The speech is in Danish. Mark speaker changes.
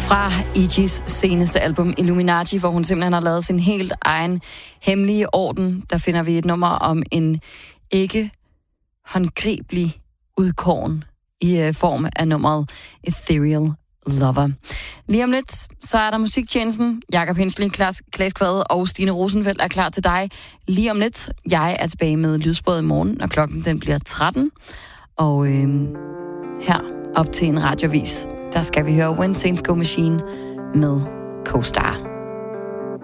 Speaker 1: Fra Iggy's seneste album Illuminati, hvor hun simpelthen har lavet sin helt egen hemmelige orden. Der finder vi et nummer om en ikke håndgribelig udkåren i form af nummeret Ethereal Lover. Lige om lidt, så er der musiktjenesten. Jakob Hensley, Claes Kvade og Stine Rosenfeldt er klar til dig. Lige om lidt, jeg er tilbage med Lydsbrød i morgen, når klokken den bliver 13. Og her op til en radiovis, der skal vi høre When Saints Go Machine med Co-Star.